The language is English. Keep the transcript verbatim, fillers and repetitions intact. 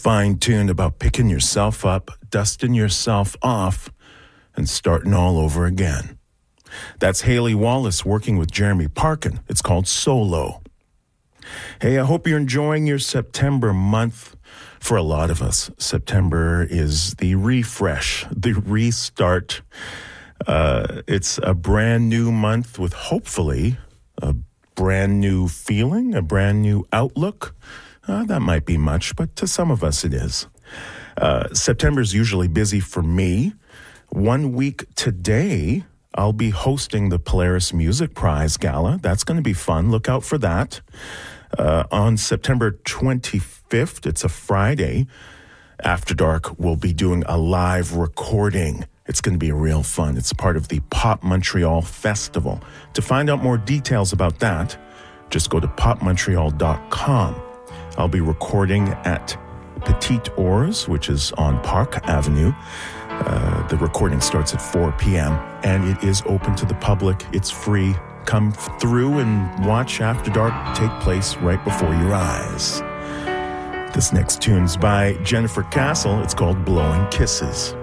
fine-tuned about picking yourself up, dusting yourself off, and starting all over again. That's Haley Wallace working with Jeremy Parkin. It's called Solo. Hey, I hope you're enjoying your September month. For a lot of us, September is the refresh, the restart. Uh, it's a brand new month with hopefully a brand new feeling, a brand new outlook. Uh, that might be much, but to some of us it is. Uh, September is usually busy for me. One week today, I'll be hosting the Polaris Music Prize Gala. That's going to be fun. Look out for that. Uh, on September twenty-fifth, it's a Friday, After Dark will be doing a live recording. It's going to be real fun. It's part of the Pop Montreal Festival. To find out more details about that, just go to pop montreal dot com. I'll be recording at Petite Ours, which is on Park Avenue. Uh, the recording starts at four p.m. and it is open to the public. It's free. Come through and watch After Dark take place right before your eyes. This next tune's by Jennifer Castle. It's called Blowing Kisses.